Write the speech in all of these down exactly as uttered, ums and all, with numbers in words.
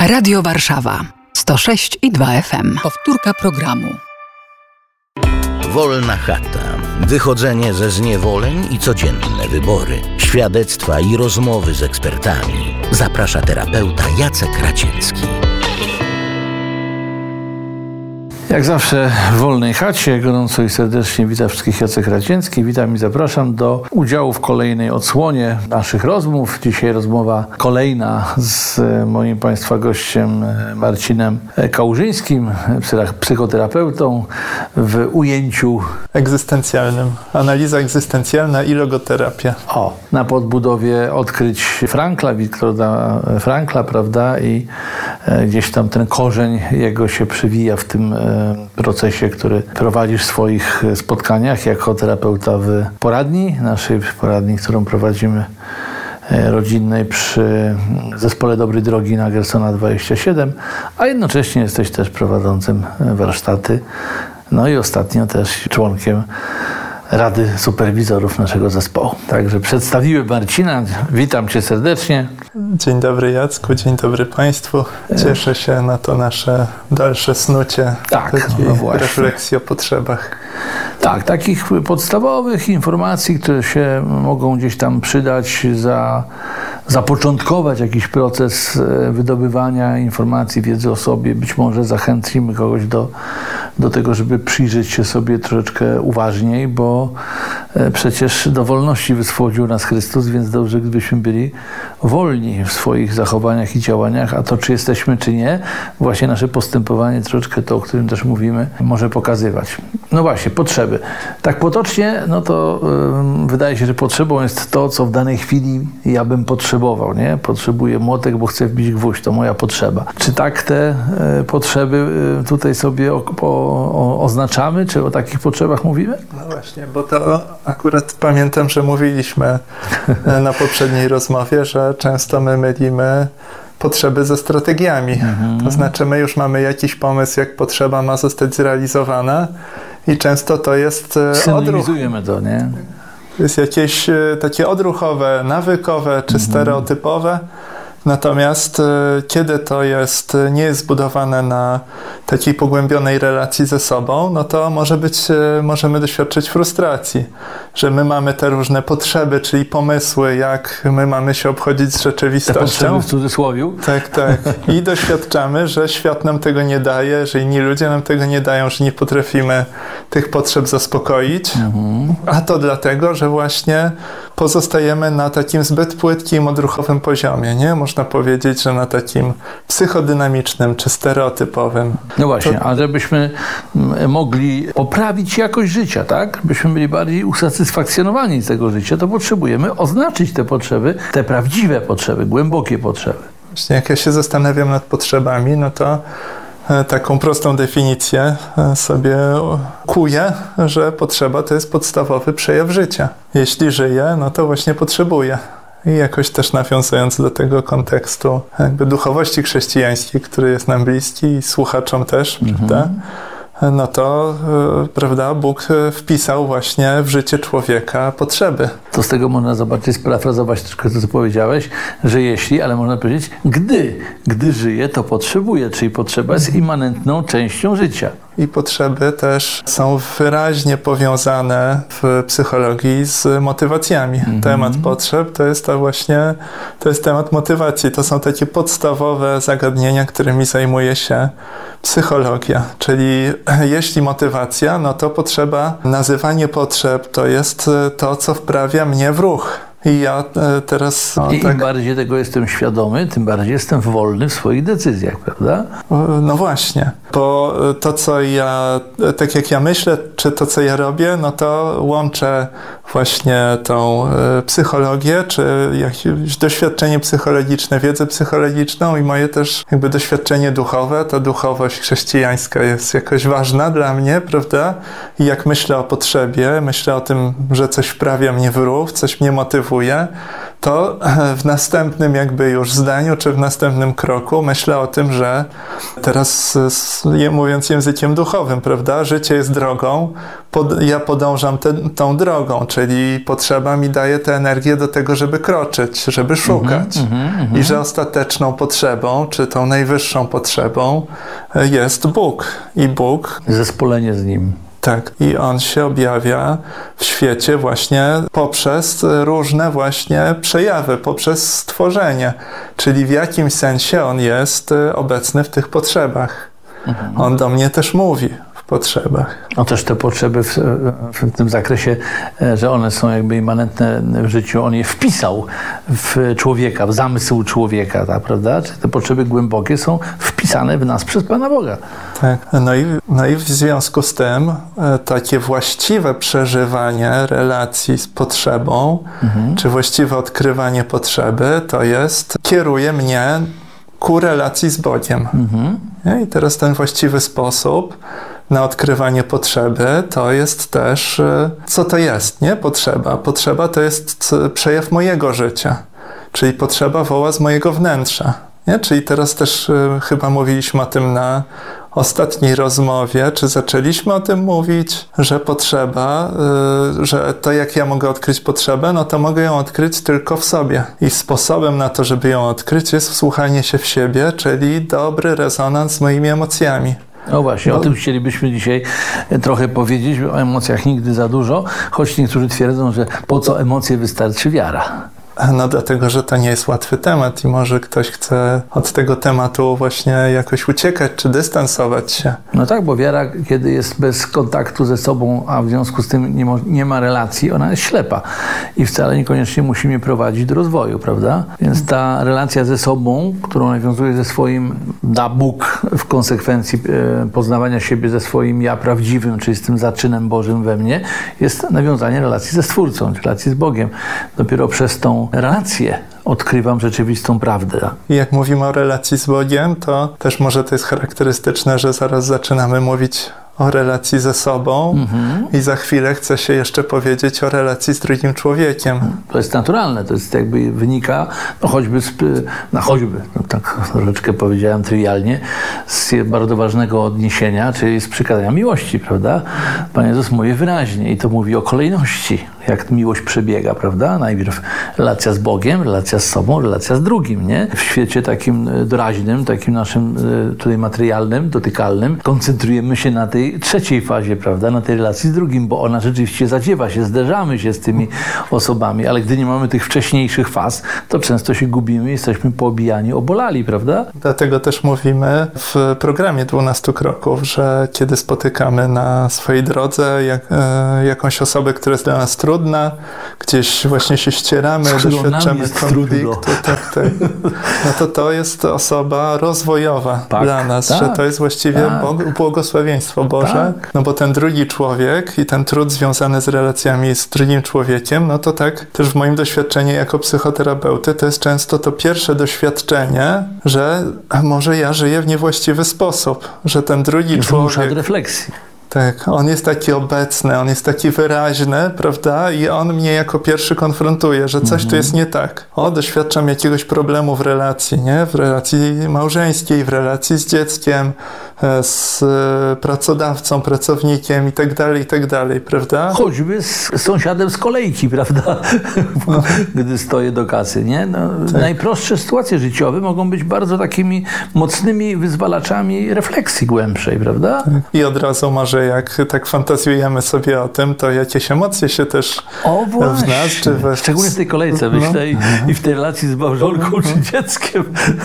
Radio Warszawa sto sześć i dwa F M. Powtórka programu. Wolna chata. Wychodzenie ze zniewoleń i codzienne wybory. Świadectwa i rozmowy z ekspertami. Zaprasza terapeuta Jacek Raciecki. Jak zawsze w Wolnej Chacie gorąco i serdecznie witam wszystkich, Jacek Raciecki. Witam i zapraszam do udziału w kolejnej odsłonie naszych rozmów. Dzisiaj rozmowa kolejna z moim Państwa gościem Marcinem Kałużyńskim, psychoterapeutą w ujęciu egzystencjalnym. Analiza egzystencjalna i logoterapia. O, na podbudowie odkryć Frankla, Wiktora Frankla, prawda? I gdzieś tam ten korzeń jego się przywija w tym procesie, który prowadzisz w swoich spotkaniach jako terapeuta w poradni, naszej poradni, którą prowadzimy rodzinnej przy Zespole Dobrej Drogi na Gersona dwadzieścia siedem, a jednocześnie jesteś też prowadzącym warsztaty, no i ostatnio też członkiem Rady Superwizorów naszego zespołu. Także przedstawiłem Marcina. Witam Cię serdecznie. Dzień dobry Jacku, dzień dobry Państwu. Cieszę się na to nasze dalsze snucie tak, takiej no refleksji o potrzebach. Tak, takich podstawowych informacji, które się mogą gdzieś tam przydać, za, zapoczątkować jakiś proces wydobywania informacji, wiedzy o sobie. Być może zachęcimy kogoś do, do tego, żeby przyjrzeć się sobie troszeczkę uważniej, bo przecież do wolności wyswodził nas Chrystus, więc dobrze, gdybyśmy byli wolni w swoich zachowaniach i działaniach, a to, czy jesteśmy, czy nie, właśnie nasze postępowanie, troszeczkę to, o którym też mówimy, może pokazywać. No właśnie, potrzeby. Tak potocznie, no to yy, wydaje się, że potrzebą jest to, co w danej chwili ja bym potrzebował, nie? Potrzebuję młotek, bo chcę wbić gwóźdź, to moja potrzeba. Czy tak te y, potrzeby y, tutaj sobie o, o, o, oznaczamy, czy o takich potrzebach mówimy? No właśnie, bo to akurat pamiętam, że mówiliśmy na poprzedniej rozmowie, że często my mylimy potrzeby ze strategiami. Mhm. To znaczy my już mamy jakiś pomysł, jak potrzeba ma zostać zrealizowana i często to jest odruch. to, nie? Jest jakieś takie odruchowe, nawykowe czy mhm. stereotypowe. Natomiast y, kiedy to jest, nie jest zbudowane na takiej pogłębionej relacji ze sobą, no to może być, y, możemy doświadczyć frustracji, że my mamy te różne potrzeby, czyli pomysły, jak my mamy się obchodzić z rzeczywistością. Te potrzeby w cudzysłowiu. Tak, tak. I doświadczamy, że świat nam tego nie daje, że inni ludzie nam tego nie dają, że nie potrafimy tych potrzeb zaspokoić. Mhm. A to dlatego, że właśnie pozostajemy na takim zbyt płytkim, odruchowym poziomie, nie? Można powiedzieć, że na takim psychodynamicznym czy stereotypowym. No właśnie, to... a żebyśmy mogli poprawić jakość życia, tak? Byśmy byli bardziej usatysfakcjonowani z tego życia, to potrzebujemy oznaczyć te potrzeby, te prawdziwe potrzeby, głębokie potrzeby. Właśnie jak ja się zastanawiam nad potrzebami, no to taką prostą definicję sobie kuję, że potrzeba to jest podstawowy przejaw życia. Jeśli żyję, no to właśnie potrzebuję. I jakoś też nawiązując do tego kontekstu jakby duchowości chrześcijańskiej, który jest nam bliski i słuchaczom też, mhm. prawda? No to, yy, prawda, Bóg wpisał właśnie w życie człowieka potrzeby. To z tego można zobaczyć, sparafrazować troszkę to, co powiedziałeś, że jeśli, ale można powiedzieć, gdy, gdy żyje, to potrzebuje, czyli potrzeba jest immanentną częścią życia. I potrzeby też są wyraźnie powiązane w psychologii z motywacjami. Mm-hmm. Temat potrzeb to jest to właśnie, to jest temat motywacji. To są takie podstawowe zagadnienia, którymi zajmuje się psychologia. Czyli jeśli motywacja, no to potrzeba, nazywanie potrzeb to jest to, co wprawia mnie w ruch. I ja teraz... No, I tak... im bardziej tego jestem świadomy, tym bardziej jestem wolny w swoich decyzjach, prawda? No właśnie, bo to, co ja, tak jak ja myślę, czy to, co ja robię, no to łączę właśnie tą psychologię, czy jakieś doświadczenie psychologiczne, wiedzę psychologiczną i moje też jakby doświadczenie duchowe. Ta duchowość chrześcijańska jest jakoś ważna dla mnie, prawda? I jak myślę o potrzebie, myślę o tym, że coś wprawia mnie w ruch, coś mnie motywuje, to w następnym jakby już zdaniu, czy w następnym kroku myślę o tym, że teraz mówiąc językiem duchowym, prawda, życie jest drogą, pod, ja podążam te, tą drogą, czyli potrzeba mi daje tę energię do tego, żeby kroczyć, żeby szukać. Mm-hmm, mm-hmm. I że ostateczną potrzebą, czy tą najwyższą potrzebą jest Bóg. I Bóg... Zespolenie z Nim. Tak, i On się objawia w świecie właśnie poprzez różne właśnie przejawy, poprzez stworzenie. Czyli w jakimś sensie On jest obecny w tych potrzebach. Mhm. On do mnie też mówi w potrzebach. No też te potrzeby w, w tym zakresie, że one są jakby immanentne w życiu, On je wpisał w człowieka, w zamysł człowieka, tak, prawda? Czy te potrzeby głębokie są wpisane w nas przez Pana Boga. Tak. No i, no i w związku z tym takie właściwe przeżywanie relacji z potrzebą, mhm. czy właściwe odkrywanie potrzeby, to jest, kieruje mnie ku relacji z Bogiem. Mhm. I teraz ten właściwy sposób na odkrywanie potrzeby to jest też, co to jest, nie? Potrzeba. Potrzeba to jest przejaw mojego życia, czyli potrzeba woła z mojego wnętrza. Nie? Czyli teraz też y, chyba mówiliśmy o tym na ostatniej rozmowie, czy zaczęliśmy o tym mówić, że potrzeba, y, że to jak ja mogę odkryć potrzebę, no to mogę ją odkryć tylko w sobie. I sposobem na to, żeby ją odkryć, jest wsłuchanie się w siebie, czyli dobry rezonans z moimi emocjami. No właśnie, o tym chcielibyśmy dzisiaj trochę powiedzieć, o emocjach nigdy za dużo, choć niektórzy twierdzą, że po co emocje, wystarczy wiara. No dlatego, że to nie jest łatwy temat i może ktoś chce od tego tematu właśnie jakoś uciekać czy dystansować się. No tak, bo wiara, kiedy jest bez kontaktu ze sobą, a w związku z tym nie ma, nie ma relacji, ona jest ślepa i wcale niekoniecznie musi mnie prowadzić do rozwoju, prawda? Więc ta relacja ze sobą, którą nawiązuje ze swoim da Bóg w konsekwencji e, poznawania siebie ze swoim ja prawdziwym, czyli z tym zaczynem Bożym we mnie, jest nawiązanie relacji ze Stwórcą, relacji z Bogiem. Dopiero przez tą relację odkrywam rzeczywistą prawdę. I jak mówimy o relacji z Bogiem, to też może to jest charakterystyczne, że zaraz zaczynamy mówić o relacji ze sobą mm-hmm. i za chwilę chce się jeszcze powiedzieć o relacji z drugim człowiekiem. To jest naturalne, to jest jakby wynika, no choćby, z, no choćby, no tak troszeczkę powiedziałem trywialnie, z bardzo ważnego odniesienia, czyli z przykazania miłości, prawda? Pan Jezus mówi wyraźnie i to mówi o kolejności, jak miłość przebiega, prawda? Najpierw relacja z Bogiem, relacja z sobą, relacja z drugim, nie? W świecie takim doraźnym, takim naszym tutaj materialnym, dotykalnym, koncentrujemy się na tej trzeciej fazie, prawda? Na tej relacji z drugim, bo ona rzeczywiście zadziewa się, zderzamy się z tymi osobami, ale gdy nie mamy tych wcześniejszych faz, to często się gubimy, jesteśmy poobijani, obolali, prawda? Dlatego też mówimy w programie dwunastu kroków, że kiedy spotykamy na swojej drodze jak, e, jakąś osobę, która jest dla nas trudna, gdzieś właśnie się ścieramy, doświadczamy konfliktu, tak, tak. No to to jest osoba rozwojowa tak, dla nas, tak, że to jest właściwie tak. Bog, błogosławieństwo Boże, tak. No bo ten drugi człowiek i ten trud związany z relacjami z drugim człowiekiem, no to tak też w moim doświadczeniu jako psychoterapeuty to jest często to pierwsze doświadczenie, że może ja żyję w niewłaściwy sposób, że ten drugi Już człowiek... Muszę od refleksji. Tak, on jest taki obecny, on jest taki wyraźny, prawda? I on mnie jako pierwszy konfrontuje, że coś mm-hmm. tu jest nie tak. O, doświadczam jakiegoś problemu w relacji, nie? W relacji małżeńskiej, w relacji z dzieckiem, z pracodawcą, pracownikiem i tak dalej, i tak dalej, prawda? Choćby z sąsiadem z kolejki, prawda? No. Gdy stoję do kasy, nie? No, tak. Najprostsze sytuacje życiowe mogą być bardzo takimi mocnymi wyzwalaczami refleksji głębszej, prawda? Tak. I od razu może jak tak fantazjujemy sobie o tym, to jakieś emocje się też o, w nas, czy we... Szczególnie w tej kolejce, no. myślę, i, i w tej relacji z małżonką czy dzieckiem.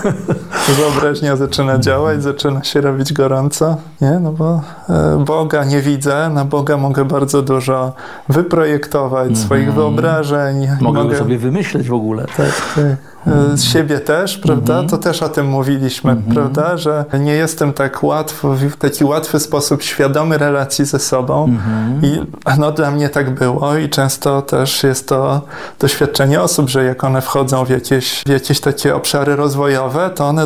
Wyobraźnia zaczyna działać, zaczyna się robić gorąco, nie? No bo e, Boga nie widzę, na Boga mogę bardzo dużo wyprojektować, mm-hmm. swoich wyobrażeń. Mogę, mogę sobie wymyśleć w ogóle. Tak, tak. Z siebie też, prawda? Mm-hmm. To też o tym mówiliśmy, mm-hmm. prawda? Że nie jestem tak łatwo, w taki łatwy sposób świadomy relacji ze sobą mm-hmm. i no dla mnie tak było i często też jest to doświadczenie osób, że jak one wchodzą w jakieś, w jakieś takie obszary rozwojowe, to one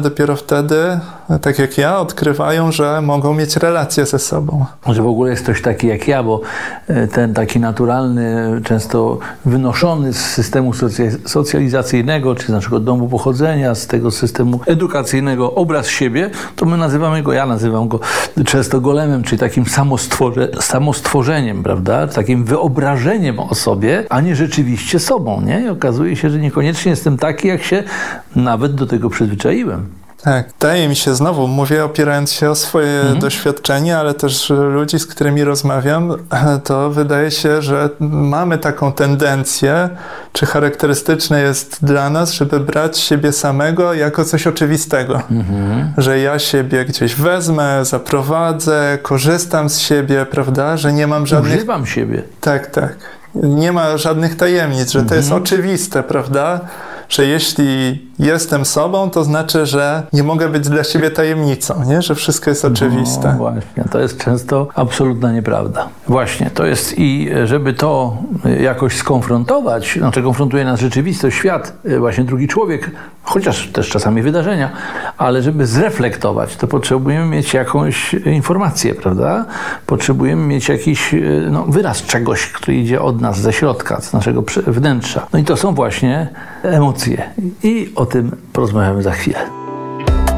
dopiero wtedy, tak jak ja, odkrywają, że mogą mieć relacje ze sobą. Że w ogóle jest ktoś taki jak ja, bo ten taki naturalny, często wynoszony z systemu socjalizacyjnego, czy z naszego domu pochodzenia, z tego systemu edukacyjnego obraz siebie, to my nazywamy go, ja nazywam go często golemem, czyli takim samostworze, samostworzeniem, prawda? Takim wyobrażeniem o sobie, a nie rzeczywiście sobą, nie? I okazuje się, że niekoniecznie jestem taki, jak się nawet do tego przyzwyczaiłem. Tak, daje mi się znowu, mówię opierając się o swoje mhm. doświadczenie, ale też ludzi, z którymi rozmawiam, to wydaje się, że mamy taką tendencję, czy charakterystyczne jest dla nas, żeby brać siebie samego jako coś oczywistego. Mhm. Że ja siebie gdzieś wezmę, zaprowadzę, korzystam z siebie, prawda, że nie mam żadnych... Używam siebie. Tak, tak. Nie ma żadnych tajemnic, że to mhm. jest oczywiste, prawda? Że jeśli jestem sobą, to znaczy, że nie mogę być dla siebie tajemnicą, nie? Że wszystko jest oczywiste. No właśnie, to jest często absolutna nieprawda. Właśnie, to jest i żeby to jakoś skonfrontować, znaczy konfrontuje nas rzeczywistość, świat, właśnie drugi człowiek, chociaż też czasami wydarzenia, ale żeby zreflektować, to potrzebujemy mieć jakąś informację, prawda? Potrzebujemy mieć jakiś no, wyraz czegoś, który idzie od nas, ze środka, z naszego wnętrza. No i to są właśnie emocje. I o tym porozmawiamy za chwilę.